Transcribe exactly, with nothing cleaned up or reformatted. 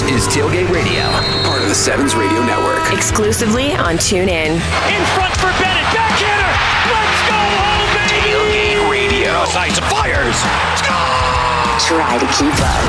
is Tailgate Radio, part of the Sevens Radio Network. Exclusively on TuneIn. In front for Bennett, backhander. Let's go home, baby. Tailgate Radio. Sights fires. Score! Try to keep up.